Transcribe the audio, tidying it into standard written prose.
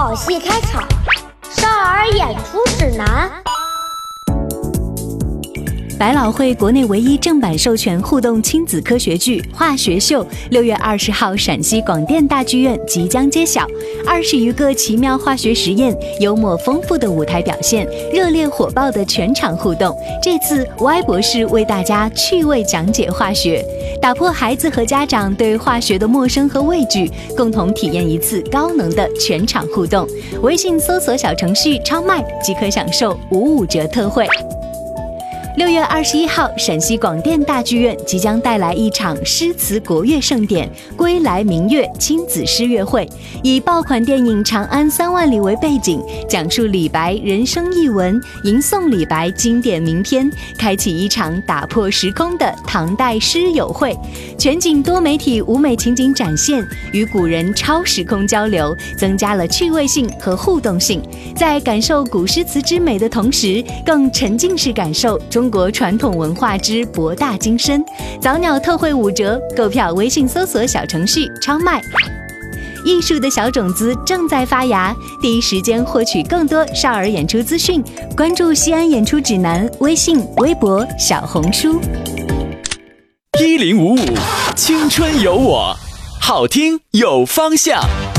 好戏开场，少儿演出指南。 百老汇国内唯一正版授权互动亲子科学剧《化学秀》6月20号陕西广电大剧院即将揭晓。20余个奇妙化学实验，幽默丰富的舞台表现，热烈火爆的全场互动。这次 Y 博士为大家趣味讲解化学，打破孩子和家长对化学的陌生和畏惧，共同体验一次高能的全场互动。微信搜索小程序超麦即可享受55折特惠。6月21号，陕西广电大剧院即将带来一场诗词国乐盛典——归来明月亲子诗乐会，以爆款电影《长安3万里》为背景，讲述李白人生译文，吟诵李白经典名篇，开启一场打破时空的唐代诗友会。全景多媒体舞美情景展现，与古人超时空交流，增加了趣味性和互动性。在感受古诗词之美的同时，更沉浸式感受中国传统文化之博大精深。早鸟特惠5折，购票微信搜索小程序超卖。艺术的小种子正在发芽，第一时间获取更多少儿演出资讯，关注西安演出指南微信、微博、小红书。 1055青春有我，好听有方向。